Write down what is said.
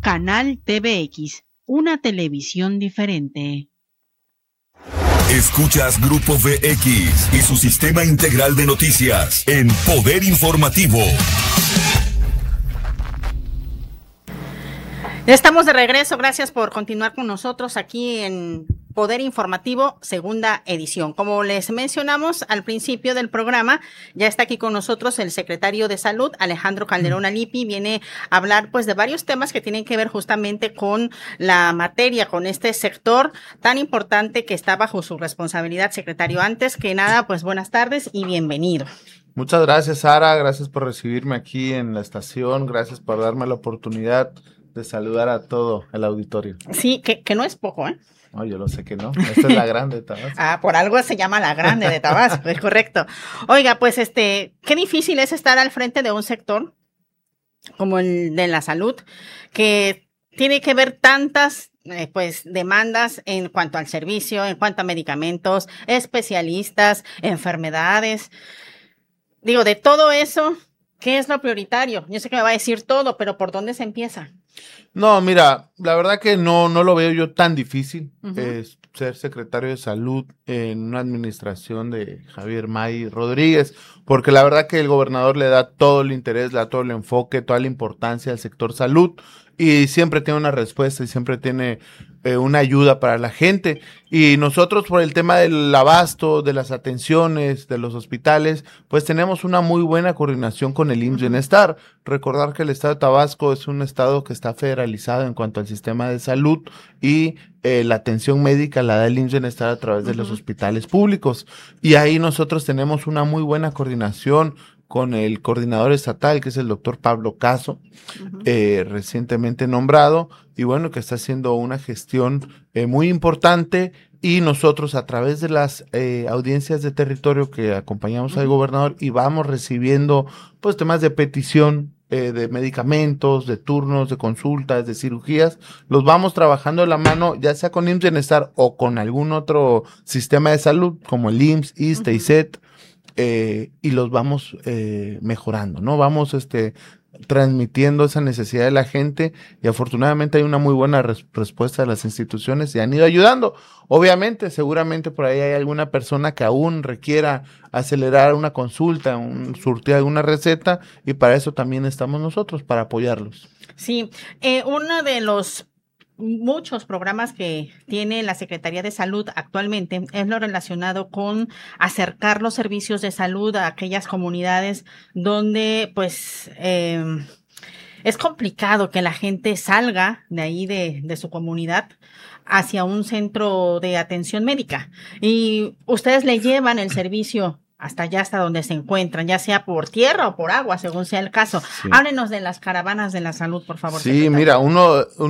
Canal TVX, una televisión diferente. Escuchas Grupo VX y su sistema integral de noticias en Poder Informativo. Ya estamos de regreso, gracias por continuar con nosotros aquí en Poder Informativo, segunda edición. Como les mencionamos al principio del programa, ya está aquí con nosotros el secretario de Salud, Alejandro Calderón Alipi, viene a hablar pues de varios temas que tienen que ver justamente con la materia, con este sector tan importante que está bajo su responsabilidad, secretario. Antes que nada, pues buenas tardes y bienvenido. Muchas gracias, Sara, gracias por recibirme aquí en la estación, gracias por darme la oportunidad de saludar a todo el auditorio. Sí, que no es poco, ¿eh? No, yo lo sé que no. Esta es la Grande de Tabasco. Por algo se llama la Grande de Tabasco, es correcto. Oiga, pues qué difícil es estar al frente de un sector como el de la salud, que tiene que ver tantas demandas en cuanto al servicio, en cuanto a medicamentos, especialistas, enfermedades. Digo, de todo eso, ¿qué es lo prioritario? Yo sé que me va a decir todo, pero ¿por dónde se empieza? No, mira, la verdad que no lo veo yo tan difícil, ser secretario de salud en una administración de Javier May Rodríguez, porque la verdad que el gobernador le da todo el interés, le da todo el enfoque, toda la importancia al sector salud y siempre tiene una respuesta y siempre tiene una ayuda para la gente. Y nosotros por el tema del abasto, de las atenciones, de los hospitales, pues tenemos una muy buena coordinación con el IMSS Bienestar. Recordar que el estado de Tabasco es un estado que está federalizado en cuanto al sistema de salud y la atención médica la da el IMSS Bienestar a través de los hospitales públicos. Y ahí nosotros tenemos una muy buena coordinación con el coordinador estatal, que es el doctor Pablo Caso, recientemente nombrado, y bueno, que está haciendo una gestión muy importante, y nosotros a través de las audiencias de territorio que acompañamos al gobernador y vamos recibiendo pues temas de petición, de medicamentos, de turnos, de consultas, de cirugías, los vamos trabajando de la mano, ya sea con IMSS Bienestar o con algún otro sistema de salud, como el IMSS, ISSSTE, ISET, y los vamos mejorando, ¿no? Vamos transmitiendo esa necesidad de la gente y afortunadamente hay una muy buena respuesta de las instituciones y han ido ayudando. Obviamente, seguramente por ahí hay alguna persona que aún requiera acelerar una consulta, surtir alguna receta y para eso también estamos nosotros, para apoyarlos. Sí, uno de los muchos programas que tiene la Secretaría de Salud actualmente es lo relacionado con acercar los servicios de salud a aquellas comunidades donde pues es complicado que la gente salga de ahí de su comunidad hacia un centro de atención médica y ustedes le llevan el servicio hasta allá, hasta donde se encuentran, ya sea por tierra o por agua, según sea el caso. Sí. Háblenos de las caravanas de la salud, por favor. Sí, secretario. Mira,